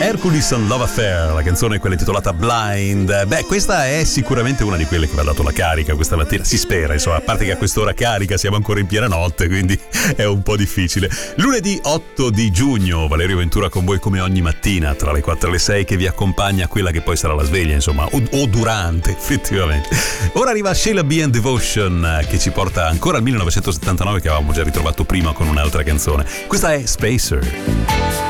Hercules and Love Affair, la canzone quella intitolata Blind. Beh, questa è sicuramente una di quelle che mi ha dato la carica questa mattina, si spera, insomma, a parte che a quest'ora carica, siamo ancora in piena notte, quindi è un po' difficile. Lunedì 8 di giugno, Valerio Ventura con voi come ogni mattina, tra le 4 e le 6, che vi accompagna a quella che poi sarà la sveglia, insomma, o durante, effettivamente. Ora arriva Sheila B. and Devotion, che ci porta ancora al 1979, che avevamo già ritrovato prima con un'altra canzone. Questa è Spacer.